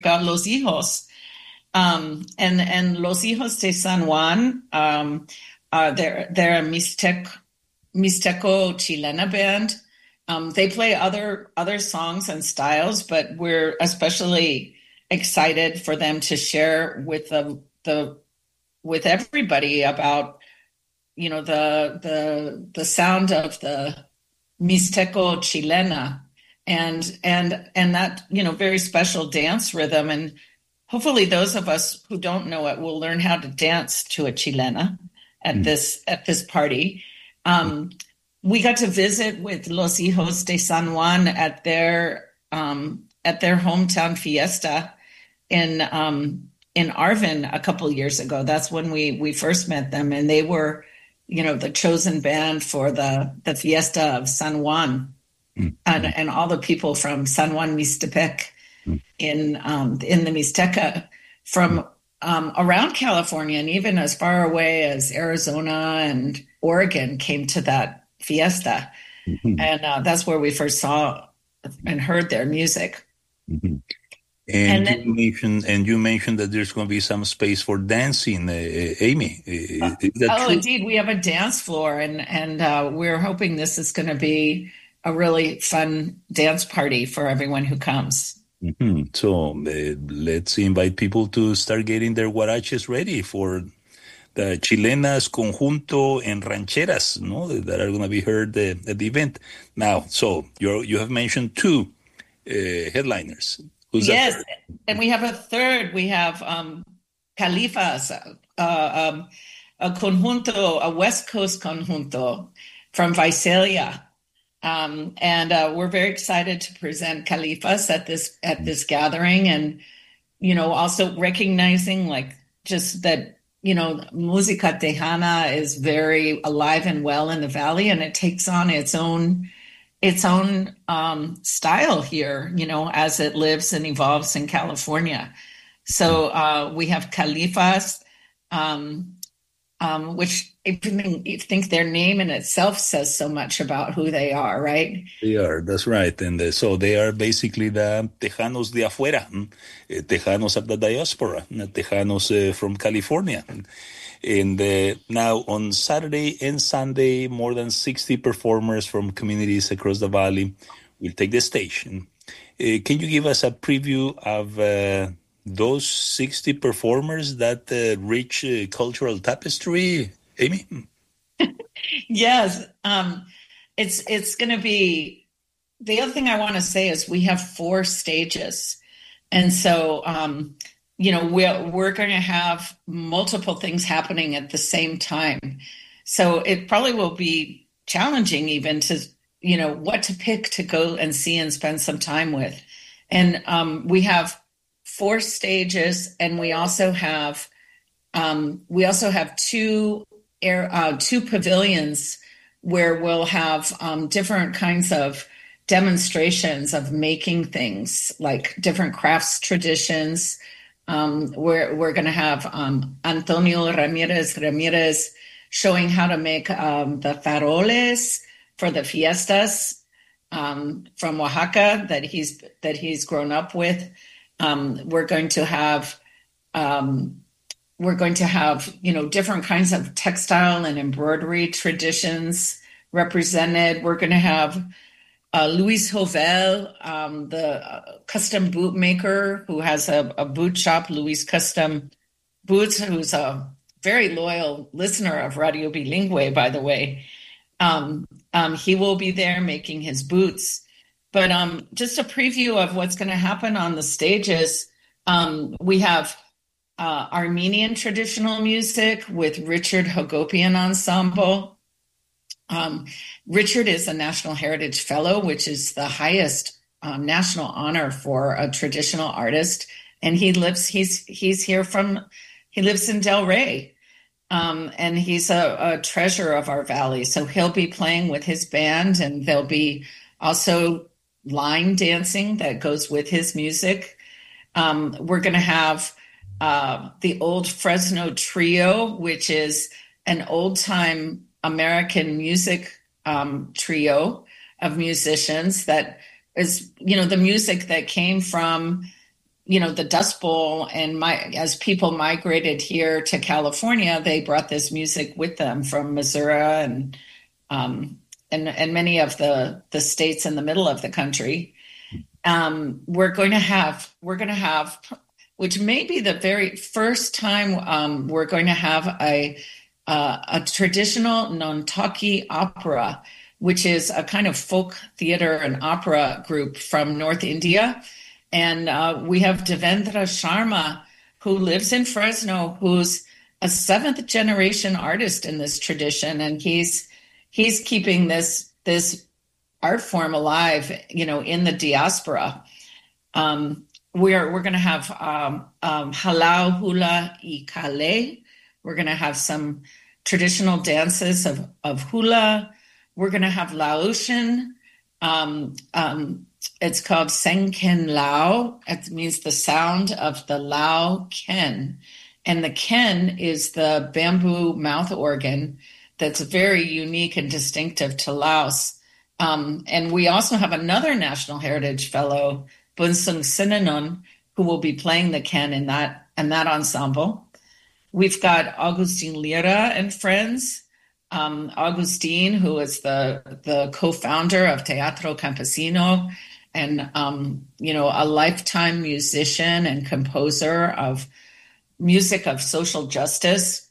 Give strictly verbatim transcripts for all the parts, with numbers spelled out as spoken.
about Los Hijos. Um, and, and Los Hijos de San Juan, um, uh, they're, they're a Mixtec, Mixteco Chilena band. Um, they play other, other songs and styles, but we're especially excited for them to share with the, the, with everybody about, you know, the, the, the sound of the Mixteco Chilena and, and, and that, you know, very special dance rhythm. And hopefully those of us who don't know it will learn how to dance to a Chilena at mm. this, at this party. Um, we got to visit with Los Hijos de San Juan at their, um, at their hometown fiesta in, um, in Arvin a couple of years ago. That's when we, we first met them, and they were, you know, the chosen band for the, the fiesta of San Juan, mm. and, and all the people from San Juan Mixtepec mm. in, um, in the Mixteca from, um, around California and even as far away as Arizona and Oregon came to that fiesta. Mm-hmm. And uh, that's where we first saw and heard their music. Mm-hmm. And, and then, you mentioned, and you mentioned that there's going to be some space for dancing, uh, Amy. Is, is that oh, true? Indeed, we have a dance floor, and and uh, we're hoping this is going to be a really fun dance party for everyone who comes. Mm-hmm. So uh, let's invite people to start getting their huaraches ready for the Chilenas, Conjunto, and Rancheras, no, that are going to be heard uh, at the event. Now, so you you have mentioned two uh, headliners. Who's yes, that? And we have a third. We have um, Califas, uh, um, a conjunto, a West Coast conjunto from Visalia, um, and uh, we're very excited to present Califas at this at this gathering, and you know, also recognizing like just that you know, música tejana is very alive and well in the valley, and it takes on its own. its own um, style here, you know, as it lives and evolves in California. So uh, we have Califas, um, um, which I think their name in itself says so much about who they are, right? They are, that's right. And uh, so they are basically the Tejanos de afuera, uh, Tejanos of the diaspora, Tejanos uh, from California. And uh, now on Saturday and Sunday, more than sixty performers from communities across the valley will take the stage. Uh, can you give us a preview of uh, those sixty performers, that uh, rich uh, cultural tapestry, Amy? Yes. Um, it's it's going to be, the other thing I want to say is we have four stages. And so... Um, you know, we're, we're going to have multiple things happening at the same time. So it probably will be challenging even to, you know, what to pick to go and see and spend some time with. And um, we have four stages, and we also have um, we also have two air uh, two pavilions where we'll have um, different kinds of demonstrations of making things, like different crafts traditions. Um, we're we're going to have um, Antonio Ramirez Ramirez showing how to make um, the faroles for the fiestas um, from Oaxaca that he's that he's grown up with. Um, we're going to have um, we're going to have you know different kinds of textile and embroidery traditions represented. We're going to have Uh, Luis Jovel, um, the uh, custom boot maker who has a, a boot shop, Luis Custom Boots, who's a very loyal listener of Radio Bilingüe, by the way. Um, um, he will be there making his boots. But um, just a preview of what's going to happen on the stages. Um, we have uh, Armenian traditional music with Richard Hagopian Ensemble. Um, Richard is a National Heritage Fellow, which is the highest um, national honor for a traditional artist. And he lives, he's, he's here from, he lives in Del Rey. Um, and he's a, a treasure of our valley. So he'll be playing with his band, and there'll be also line dancing that goes with his music. Um, we're going to have uh, the Old Fresno Trio, which is an old time American music um, trio of musicians that is, you know, the music that came from, you know, the Dust Bowl, and my as people migrated here to California, they brought this music with them from Missouri and um, and and many of the the states in the middle of the country. Um, we're going to have we're going to have, which may be the very first time um, we're going to have a uh, a traditional Nontaki opera, which is a kind of folk theater and opera group from North India. And uh, we have Devendra Sharma, who lives in Fresno, who's a seventh generation artist in this tradition. And he's he's keeping this this art form alive, you know, in the diaspora. Um, we're we're going to have um, um, Halau Hula I Kale. We're going to have some traditional dances of, of hula. We're going to have Laotian. Um, um, it's called Senken Lao. It means the sound of the Lao Ken. And the Ken is the bamboo mouth organ that's very unique and distinctive to Laos. Um, and we also have another National Heritage Fellow, Bunsung Sinanon, who will be playing the Ken in that, in that ensemble. We've got Augustine Lira and friends. Um, Augustine, who is the, the co-founder of Teatro Campesino and, um, you know, a lifetime musician and composer of music of social justice.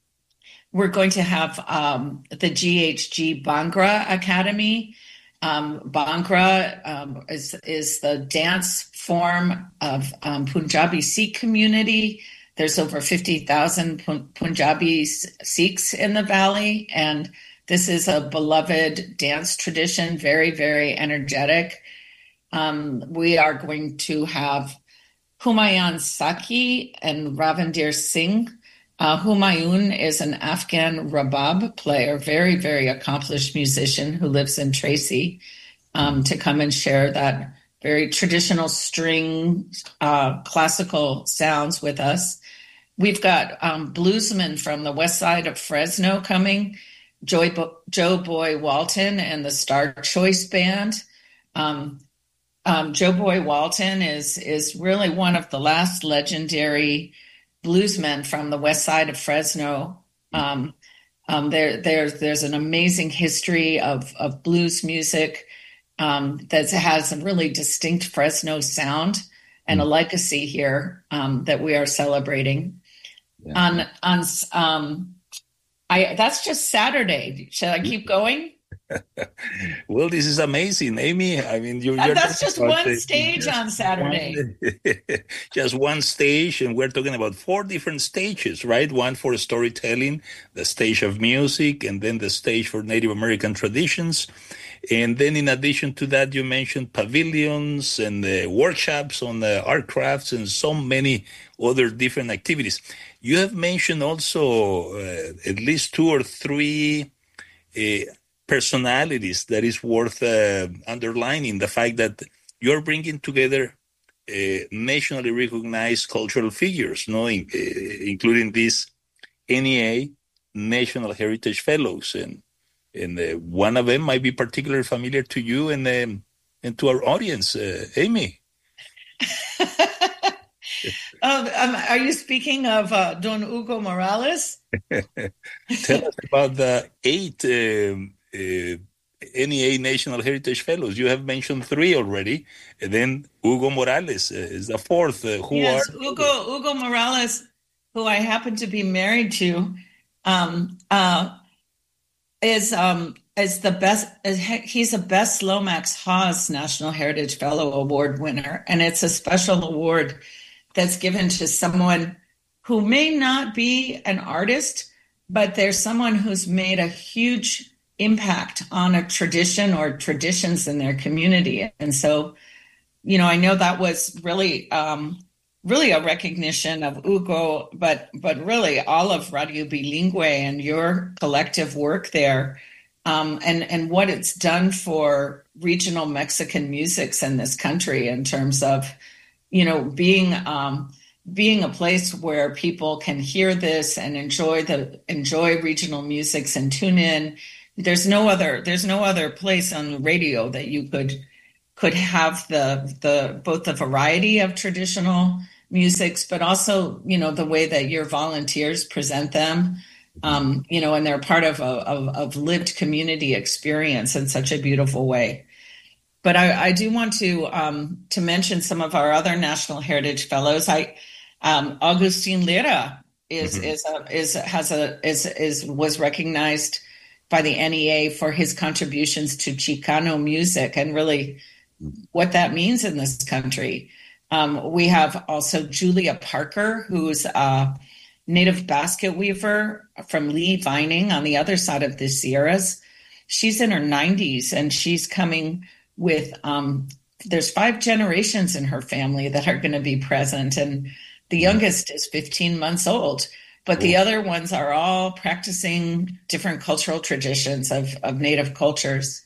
We're going to have um, the G H G Bhangra Academy. Um, Bhangra um, is, is the dance form of um, Punjabi Sikh community. There's over fifty thousand Punjabi Sikhs in the valley, and this is a beloved dance tradition, very, very energetic. Um, we are going to have Humayun Saki and Ravindir Singh. Uh, Humayun is an Afghan rabab player, very, very accomplished musician who lives in Tracy, um, to come and share that very traditional string uh, classical sounds with us. We've got um, bluesmen from the west side of Fresno coming, Joy Bo- Joe Boy Walton and the Star Choice Band. Um, um, Joe Boy Walton is is really one of the last legendary bluesmen from the west side of Fresno. Um, um, there, there's there's an amazing history of of blues music um, that has a really distinct Fresno sound and a legacy here um, that we are celebrating. Yeah. On on um, I that's just Saturday. Should I keep going? Well, this is amazing, Amy. I mean, you're, uh, you're that's just one the, stage just on Saturday. One, just one stage, and we're talking about four different stages, right? One for storytelling, the stage of music, and then the stage for Native American traditions. And then in addition to that, you mentioned pavilions and uh, workshops on uh, art crafts and so many other different activities. You have mentioned also uh, at least two or three uh, personalities that is worth uh, underlining, the fact that you're bringing together uh, nationally recognized cultural figures, no? In, uh, including these N E A National Heritage Fellows. And And uh, one of them might be particularly familiar to you and um, and to our audience, uh, Amy. um, um, are you speaking of uh, Don Hugo Morales? Tell us about the eight um, uh, N E A National Heritage Fellows. You have mentioned three already, and then Hugo Morales uh, is the fourth. Uh, who yes, are Hugo Hugo Morales, who I happen to be married to. Um, uh, Is um is the best is, he's a Bess Lomax Hawes National Heritage Fellow Award winner, and it's a special award that's given to someone who may not be an artist, but there's someone who's made a huge impact on a tradition or traditions in their community. And so, you know, I know that was really um really a recognition of Hugo, but but really all of Radio Bilingüe and your collective work there, um, and, and what it's done for regional Mexican musics in this country in terms of, you know, being um, being a place where people can hear this and enjoy the enjoy regional musics and tune in. There's no other there's no other place on the radio that you could could have the the both the variety of traditional musics, but also, you know, the way that your volunteers present them, um, you know, and they're part of a of, of lived community experience in such a beautiful way. But I, I do want to um, to mention some of our other National Heritage Fellows. I um, Agustin Lira is mm-hmm. is a, is has a is is was recognized by the N E A for his contributions to Chicano music and really what that means in this country. Um, we have also Julia Parker, who's a native basket weaver from Lee Vining on the other side of the Sierras. She's in her nineties, and she's coming with, um, there's five generations in her family that are going to be present, and the youngest is fifteen months old. But the other ones are all practicing different cultural traditions of, of native cultures.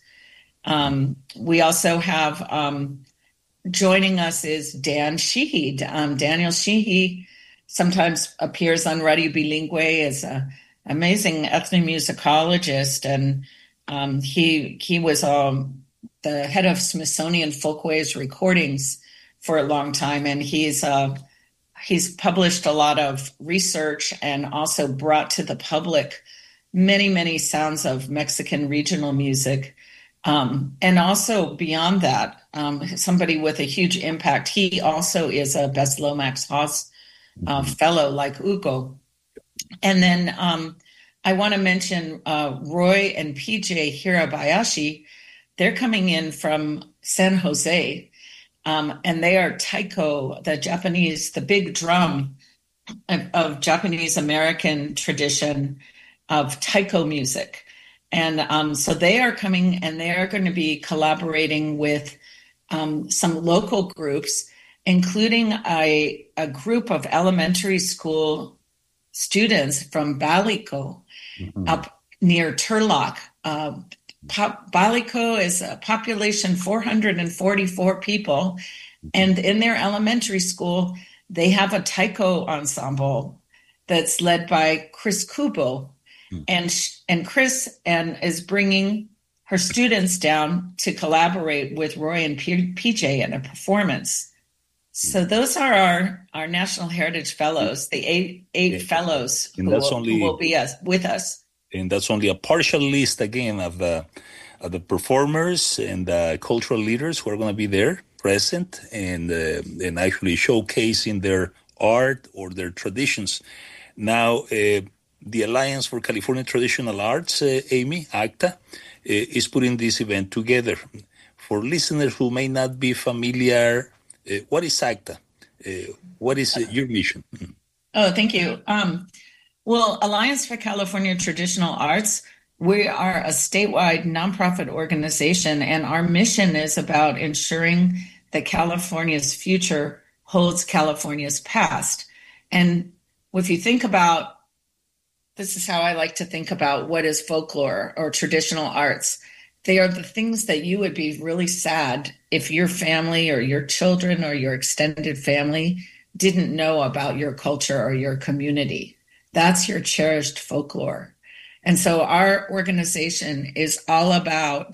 Um, we also have um, joining us is Dan Sheehy. Um, Daniel Sheehy sometimes appears on Radio Bilingue as an amazing ethnomusicologist, and um, he he was um, the head of Smithsonian Folkways Recordings for a long time, and he's uh, he's published a lot of research and also brought to the public many many sounds of Mexican regional music. Um, and also beyond that, um, somebody with a huge impact. He also is a Bess Lomax Haas uh, fellow like Ugo. And then um, I want to mention uh, Roy and P J Hirabayashi. They're coming in from San Jose, um, and they are taiko, the Japanese, the big drum of, of Japanese American tradition of taiko music. And um, so they are coming, and they are going to be collaborating with um, some local groups, including a, a group of elementary school students from Balico, mm-hmm. up near Turlock. Uh, Pop, Balico is a population four hundred forty-four people, and in their elementary school, they have a taiko ensemble that's led by Chris Kubo. And and Chris and is bringing her students down to collaborate with Roy and P, PJ in a performance. So those are our, our National Heritage Fellows, the eight eight yeah. fellows who will, only, who will be us, with us. And that's only a partial list again of the of the performers and the cultural leaders who are going to be there present and uh, and actually showcasing their art or their traditions. Now. Uh, The Alliance for California Traditional Arts, uh, Amy, ACTA, uh, is putting this event together. For listeners who may not be familiar, uh, what is ACTA? Uh, what is uh, your mission? Oh, thank you. Um, well, Alliance for California Traditional Arts, we are a statewide nonprofit organization, and our mission is about ensuring that California's future holds California's past. And if you think about This is how I like to think about what is folklore or traditional arts. They are the things that you would be really sad if your family or your children or your extended family didn't know about your culture or your community. That's your cherished folklore. And so our organization is all about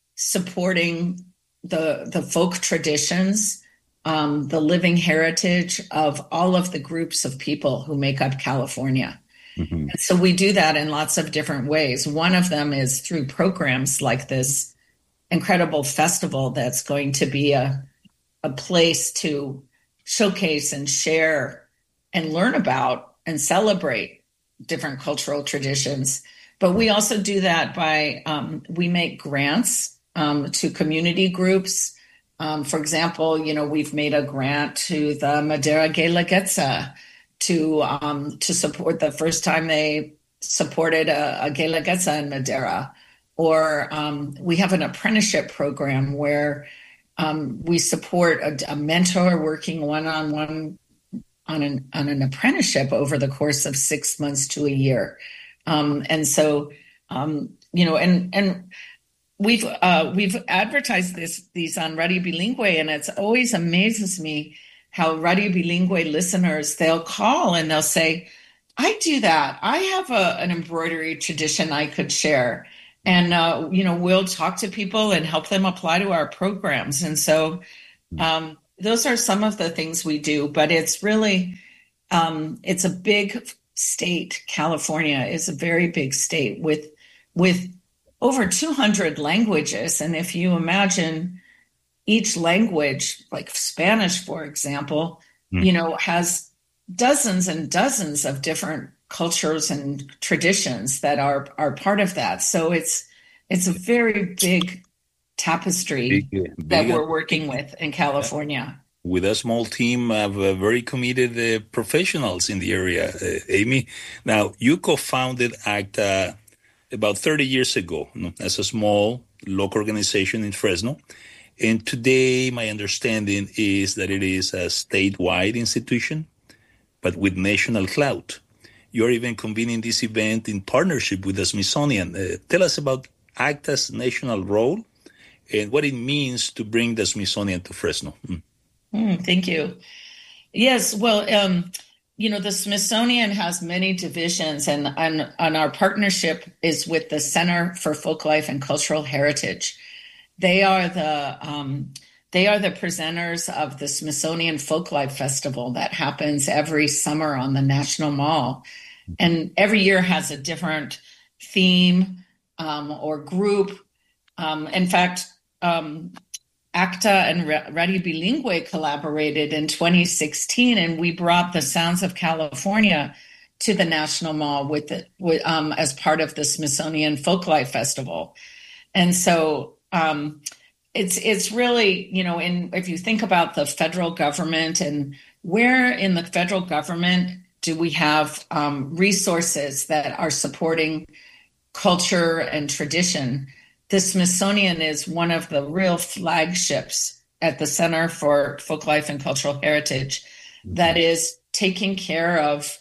supporting the, the folk traditions, um, the living heritage of all of the groups of people who make up California. Mm-hmm. And so we do that in lots of different ways. One of them is through programs like this incredible festival that's going to be a, a place to showcase and share and learn about and celebrate different cultural traditions. But we also do that by, um, we make grants um, to community groups. Um, for example, you know, we've made a grant to the Madera Guelaguetza to um, to support the first time they supported a, a Guelaguetza in Madera. Or um, we have an apprenticeship program where um, we support a, a mentor working one-on-one on an, on an apprenticeship over the course of six months to a year. Um, and so, um, you know, and and we've uh, we've advertised this these on Radio Bilingue, and it's always amazes me how Radio Bilingue listeners, they'll call and they'll say, I do that. I have a, an embroidery tradition I could share. And, uh, you know, we'll talk to people and help them apply to our programs. And so um, those are some of the things we do, but it's really, um, it's a big state. California is a very big state with, with over two hundred languages. And if you imagine each language, like Spanish, for example, mm. you know, has dozens and dozens of different cultures and traditions that are are part of that. So it's it's a very big tapestry big, big, that we're working with in California. With a small team of uh, very committed uh, professionals in the area, uh, Amy. Now, you co-founded ACTA about thirty years ago as a small local organization in Fresno. And today, my understanding is that it is a statewide institution, but with national clout. You're even convening this event in partnership with the Smithsonian. Uh, tell us about ACTA's national role and what it means to bring the Smithsonian to Fresno. Mm. Mm, thank you. Yes, well, um, you know, the Smithsonian has many divisions, and, and, and our partnership is with the Center for Folklife and Cultural Heritage. They are the um, they are the presenters of the Smithsonian Folklife Festival that happens every summer on the National Mall, and every year has a different theme um, or group. Um, in fact, um, ACTA and Radio Bilingüe collaborated in twenty sixteen, and we brought the Sounds of California to the National Mall with, the, with um, as part of the Smithsonian Folklife Festival, and so. Um, it's it's really, you know, in if you think about the federal government and where in the federal government do we have um, resources that are supporting culture and tradition, the Smithsonian is one of the real flagships at the Center for Folklife and Cultural Heritage mm-hmm. that is taking care of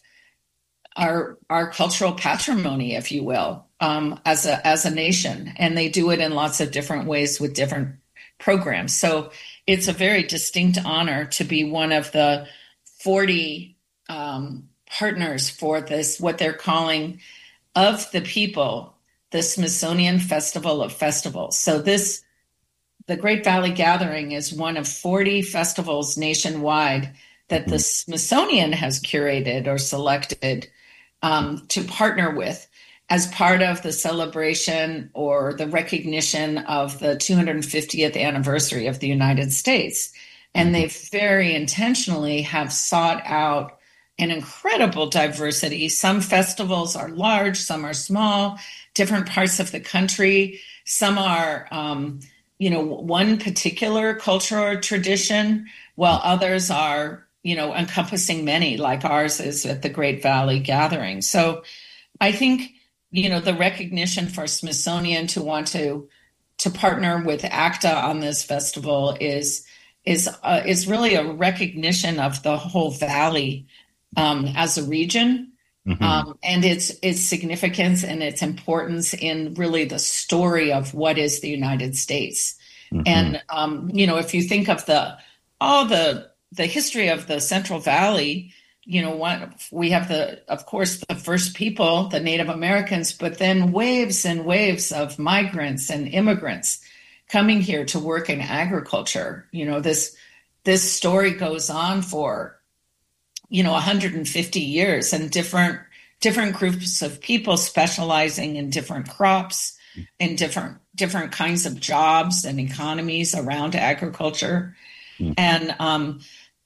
our our cultural patrimony, if you will. Um, as a as a nation, and they do it in lots of different ways with different programs. So it's a very distinct honor to be one of the forty um, partners for this, what they're calling Of the People, the Smithsonian Festival of Festivals. So this, the Great Valley Gathering is one of forty festivals nationwide that the Smithsonian has curated or selected um, to partner with as part of the celebration or the recognition of the two hundred fiftieth anniversary of the United States. And they very intentionally have sought out an incredible diversity. Some festivals are large, some are small, different parts of the country. Some are, um, you know, one particular culture or tradition, while others are, you know, encompassing many, like ours is at the Great Valley Gathering. So I think, you know, the recognition for Smithsonian to want to to partner with ACTA on this festival is is uh, is really a recognition of the whole valley um, as a region, mm-hmm. um, and its its significance and its importance in really the story of what is the United States. Mm-hmm. And um, you know, if you think of the all the the history of the Central Valley. You know, one, we have the, of course, the first people, the Native Americans, but then waves and waves of migrants and immigrants coming here to work in agriculture. You know, this this story goes on for, you know, one hundred fifty years, and different different groups of people specializing in different crops, in different different kinds of jobs and economies around agriculture, mm. and um,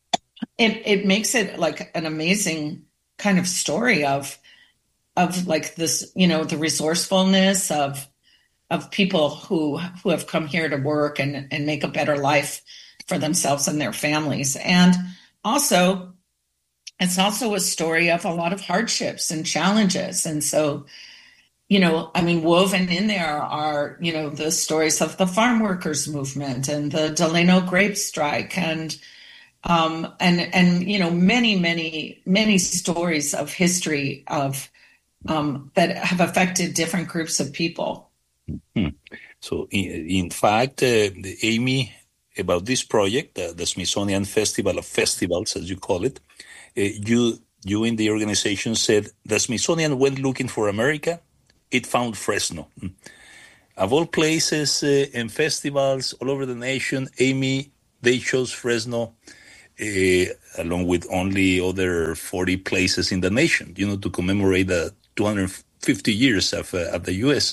It it makes it like an amazing kind of story of of like this, you know, the resourcefulness of of people who who have come here to work and, and make a better life for themselves and their families. And also, it's also a story of a lot of hardships and challenges. And so, you know, I mean, woven in there are, you know, the stories of the farm workers movement and the Delano grape strike and Um, and, and, you know, many, many, many stories of history of um, that have affected different groups of people. Mm-hmm. So, in, in fact, uh, Amy, about this project, uh, the Smithsonian Festival of Festivals, as you call it, uh, you, you in the organization said the Smithsonian went looking for America, it found Fresno. Of all places uh, and festivals all over the nation, Amy, they chose Fresno uh, along with only other forty places in the nation, you know, to commemorate the two hundred fifty years of, uh, of the U S.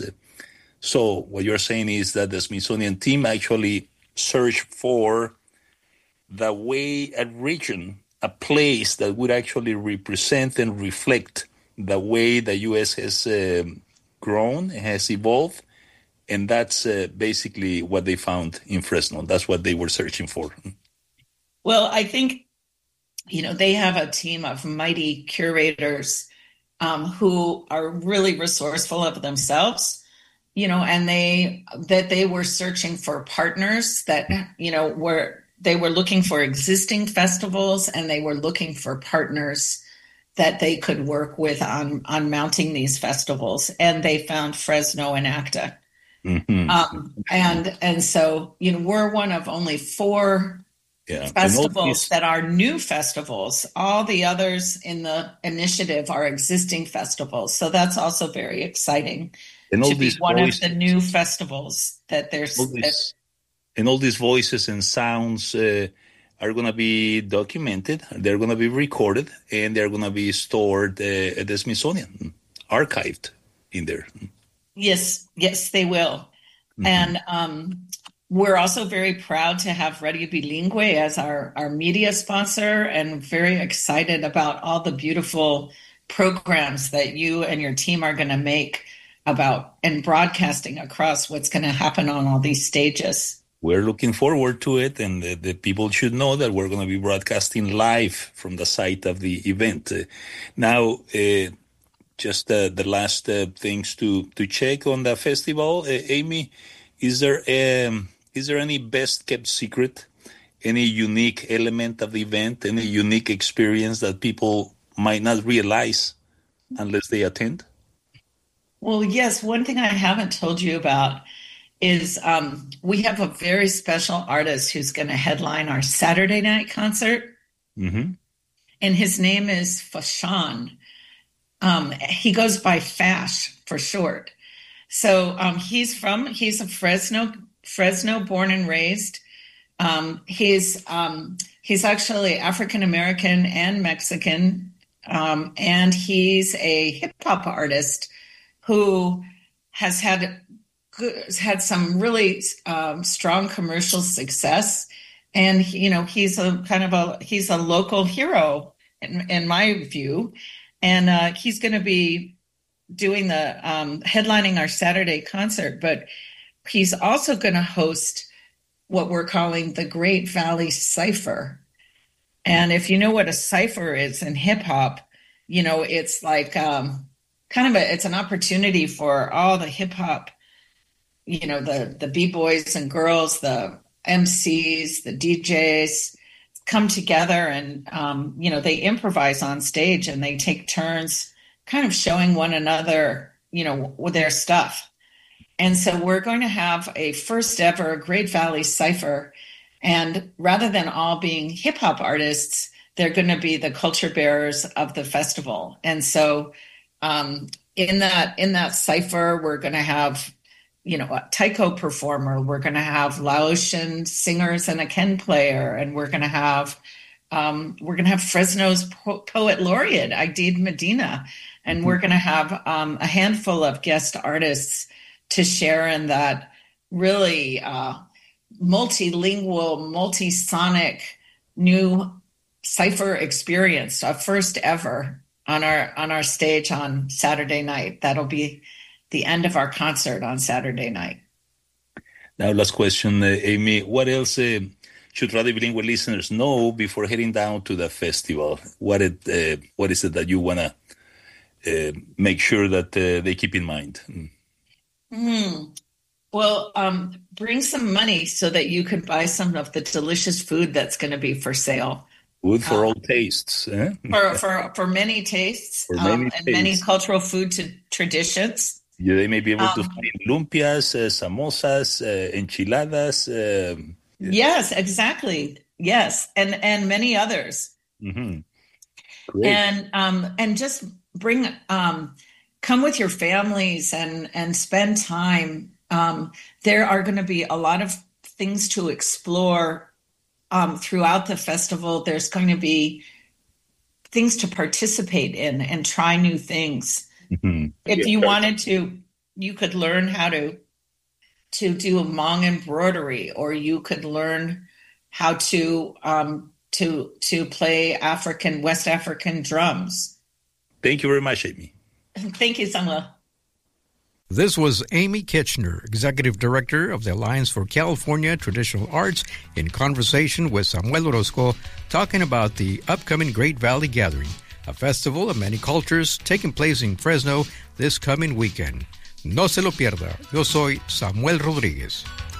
So what you're saying is that the Smithsonian team actually searched for the way a region, a place that would actually represent and reflect the way the U S has um, grown, has evolved. And that's uh, basically what they found in Fresno. That's what they were searching for. Well, I think, you know, they have a team of mighty curators um, who are really resourceful of themselves, you know, and they that they were searching for partners that, you know, were they were looking for existing festivals, and they were looking for partners that they could work with on on mounting these festivals. And they found Fresno and ACTA. Mm-hmm. Um, and and so, you know, we're one of only four yeah. festivals these, that are new festivals. All the others in the initiative are existing festivals. So that's also very exciting to be one voices, of the new festivals that there's. All these, that, and all these voices and sounds uh, are going to be documented. They're going to be recorded, and they're going to be stored uh, at the Smithsonian, archived in there. Yes, yes, they will. Mm-hmm. And um, we're also very proud to have Radio Bilingüe as our, our media sponsor, and very excited about all the beautiful programs that you and your team are going to make about and broadcasting across what's going to happen on all these stages. We're looking forward to it, and the, the people should know that we're going to be broadcasting live from the site of the event. Uh, now, uh, Just uh, the last uh, things to, to check on the festival. Uh, Amy, is there um, is there any best kept secret, any unique element of the event, any unique experience that people might not realize unless they attend? Well, yes. One thing I haven't told you about is um, we have a very special artist who's going to headline our Saturday night concert. Mm-hmm. And his name is Fashan. Um, he goes by Fash for short. So um, he's from, he's a Fresno, Fresno born and raised. Um, he's um, he's actually African-American and Mexican. Um, and he's a hip hop artist who has had good, had some really um, strong commercial success. And, you know, he's a kind of a, he's a local hero in, in my view. And uh, he's going to be doing the um, headlining our Saturday concert, but he's also going to host what we're calling the Great Valley Cypher. And if you know what a cypher is in hip hop, you know, it's like um, kind of a, it's an opportunity for all the hip hop, you know, the, the B-boys and girls, the M Cs, the D Js, come together and, um, you know, they improvise on stage, and they take turns kind of showing one another, you know, with their stuff. And so we're going to have a first ever Great Valley Cypher. And rather than all being hip hop artists, they're going to be the culture bearers of the festival. And so um, in that, in that cypher, we're going to have, you know, a taiko performer. We're going to have Laotian singers and a Ken player, and we're going to have um, we're going to have Fresno's po- poet laureate Aidid Medina, and mm-hmm. we're going to have um, a handful of guest artists to share in that really uh, multilingual, multi-sonic new cypher experience, a first ever on our on our stage on Saturday night. That'll be the end of our concert on Saturday night. Now, last question, uh, Amy. What else uh, should Radio Bilingüe listeners know before heading down to the festival? What it uh, what is it that you want to uh, make sure that uh, they keep in mind? Mm. Mm. Well, um, bring some money so that you can buy some of the delicious food that's going to be for sale. Food for uh, all tastes. Eh? for, for for many tastes for many um, tastes. And many cultural food to traditions. Yeah, they may be able um, to find lumpias, uh, samosas, uh, enchiladas. Uh, yes, exactly. Yes, and and many others. Mm-hmm. Great. And um and just bring um come with your families and and spend time Um, there are going to be a lot of things to explore um, throughout the festival. There's going to be things to participate in and try new things. Mm-hmm. If Yeah. you wanted to, you could learn how to to do Hmong embroidery, or you could learn how to um, to to play African West African drums. Thank you very much, Amy. Thank you, Samuel. This was Amy Kitchener, Executive Director of the Alliance for California Traditional Arts, in conversation with Samuel Orozco, talking about the upcoming Great Valley Gathering, a festival of many cultures taking place in Fresno this coming weekend. No se lo pierda. Yo soy Samuel Rodríguez.